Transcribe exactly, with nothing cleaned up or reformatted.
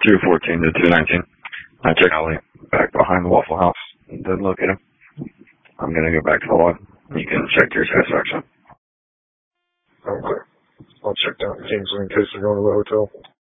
two fourteen to two nineteen. I checked Alley back behind the Waffle House. Didn't locate him. I'm gonna go back to the log. You can check your satisfaction. Okay. I'll check down Kingsley in case they're going to the hotel.